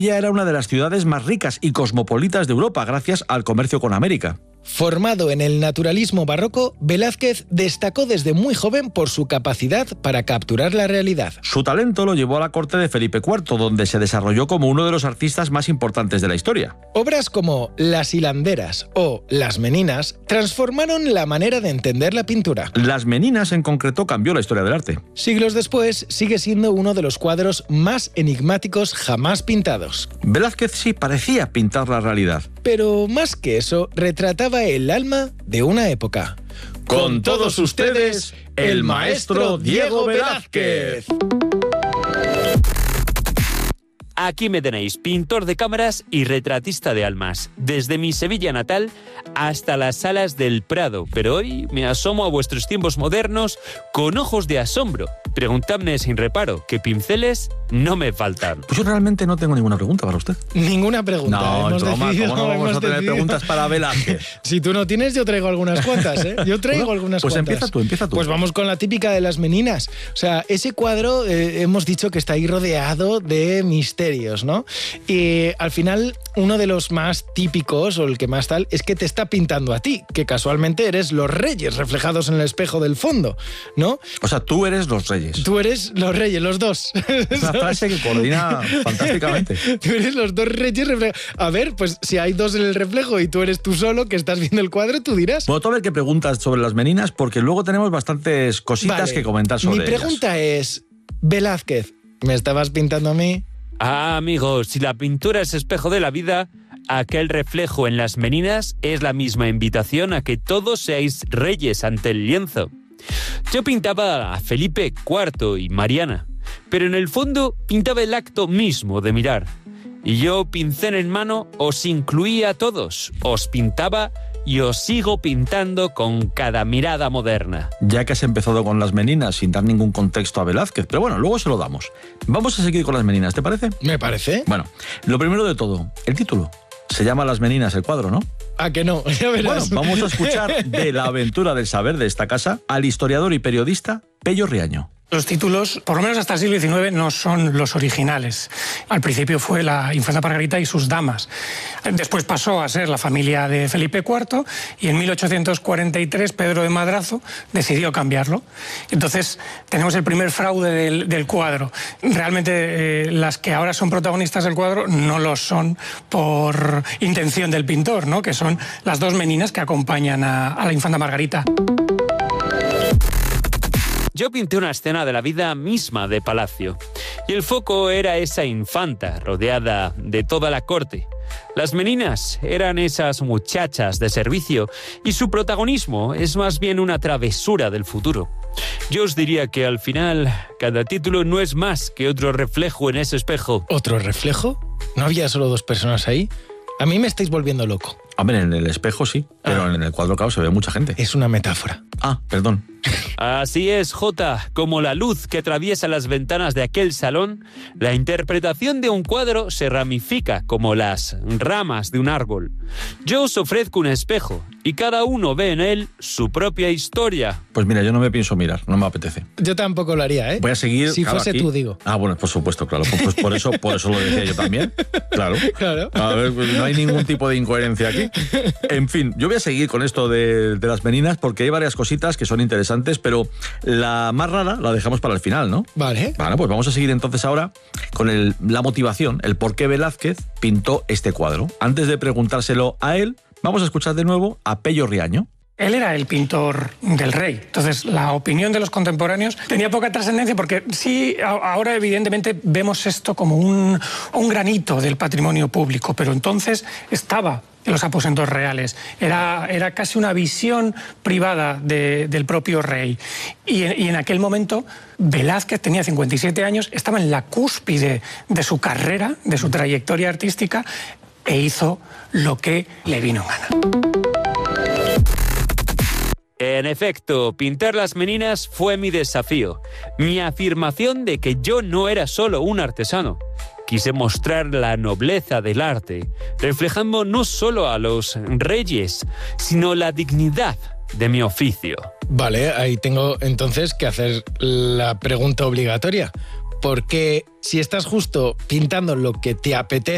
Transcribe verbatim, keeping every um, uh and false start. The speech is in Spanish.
Ya era una de las ciudades más ricas y cosmopolitas de Europa gracias al comercio con América. Formado en el naturalismo barroco, Velázquez destacó desde muy joven por su capacidad para capturar la realidad. Su talento lo llevó a la corte de Felipe cuarto, donde se desarrolló como uno de los artistas más importantes de la historia. Obras como Las hilanderas o Las meninas transformaron la manera de entender la pintura. Las meninas en concreto cambió la historia del arte. Siglos después, sigue siendo uno de los cuadros más enigmáticos jamás pintados. Velázquez sí parecía pintar la realidad. Pero más que eso, retrataba el alma de una época. Con todos ustedes, el maestro Diego Velázquez. Aquí me tenéis, pintor de cámaras y retratista de almas, desde mi Sevilla natal hasta las salas del Prado, pero hoy me asomo a vuestros tiempos modernos con ojos de asombro. Preguntadme sin reparo, que pinceles no me faltan. Pues yo realmente no tengo ninguna pregunta para usted. Ninguna pregunta. No, hemos broma, decidido, ¿cómo no vamos hemos a tener decidido. preguntas para Velázquez? Si tú no tienes, yo traigo algunas cuantas, ¿eh? Yo traigo Bueno, algunas pues cuantas. empieza tú, empieza tú. Pues vamos con la típica de las meninas. O sea, ese cuadro eh, hemos dicho que está ahí rodeado de misterios, ¿no? Y al final, uno de los más típicos, o el que más tal, es que te está pintando a ti, que casualmente eres los reyes reflejados en el espejo del fondo, ¿no? O sea, tú eres los reyes. Tú eres los reyes, los dos. Es una frase que coordina fantásticamente. Tú eres los dos reyes reflejados. A ver, pues si hay dos en el reflejo y tú eres tú solo, que estás viendo el cuadro, tú dirás. Bueno, tú a ver qué preguntas sobre las meninas, porque luego tenemos bastantes cositas Vale, que comentar sobre mi pregunta es, Velázquez, ¿me estabas pintando a mí? Ah, amigos, si la pintura es espejo de la vida, aquel reflejo en las meninas es la misma invitación a que todos seáis reyes ante el lienzo. Yo pintaba a Felipe cuarto y Mariana, pero en el fondo pintaba el acto mismo de mirar. Y yo, pincel en mano, os incluía a todos, os pintaba y os sigo pintando con cada mirada moderna. Ya que has empezado con las meninas sin dar ningún contexto a Velázquez, pero bueno, luego se lo damos. Vamos a seguir con las meninas, ¿te parece? Me parece. Bueno, lo primero de todo, el título. Se llama Las meninas el cuadro, ¿no? ¿A que no? Ya verás. Bueno, vamos a escuchar de la aventura del saber de esta casa al historiador y periodista Pello Riaño. Los títulos, por lo menos hasta el siglo diecinueve, no son los originales. Al principio fue la infanta Margarita y sus damas. Después pasó a ser la familia de Felipe cuarto y en mil ochocientos cuarenta y tres Pedro de Madrazo decidió cambiarlo. Entonces tenemos el primer fraude del, del cuadro. Realmente eh, las que ahora son protagonistas del cuadro no lo son por intención del pintor, ¿no? Que son las dos meninas que acompañan a, a la infanta Margarita. Yo pinté una escena de la vida misma de palacio, y el foco era esa infanta rodeada de toda la corte. Las meninas eran esas muchachas de servicio, y su protagonismo es más bien una travesura del futuro. Yo os diría que al final, cada título no es más que otro reflejo en ese espejo. ¿Otro reflejo? ¿No había solo dos personas ahí? A mí me estáis volviendo loco. A ver, en el espejo sí, pero Ah. en el cuadro, claro, se ve mucha gente. Es una metáfora. Ah, perdón. Así es, Jota, como la luz que atraviesa las ventanas de aquel salón, la interpretación de un cuadro se ramifica como las ramas de un árbol. Yo os ofrezco un espejo y cada uno ve en él su propia historia. Pues mira, yo no me pienso mirar, no me apetece. Yo tampoco lo haría, ¿eh? Voy a seguir. Si claro, fuese aquí. tú, digo. Ah, bueno, por supuesto, claro. Pues, pues por eso, por eso lo decía yo también. Claro. Claro. A ver, pues no hay ningún tipo de incoherencia aquí. En fin, yo voy a seguir con esto de, de las meninas porque hay varias cositas que son interesantes, pero la más rara la dejamos para el final, ¿no? Vale. Bueno, pues vamos a seguir entonces ahora con el, la motivación, el por qué Velázquez pintó este cuadro. Antes de preguntárselo a él, vamos a escuchar de nuevo a Pello Riaño. Él era el pintor del rey. Entonces, la opinión de los contemporáneos tenía poca trascendencia porque sí, a- ahora evidentemente vemos esto como un, un granito del patrimonio público, pero entonces estaba en los aposentos reales. Era, era casi una visión privada de- del propio rey. Y, y en aquel momento, Velázquez tenía cincuenta y siete años, estaba en la cúspide de su carrera, de su trayectoria artística, e hizo lo que le vino en gana. En efecto, pintar las meninas fue mi desafío, mi afirmación de que yo no era solo un artesano. Quise mostrar la nobleza del arte, reflejando no solo a los reyes, sino la dignidad de mi oficio. Vale, ahí tengo entonces que hacer la pregunta obligatoria. Porque si estás justo pintando lo que te apetece,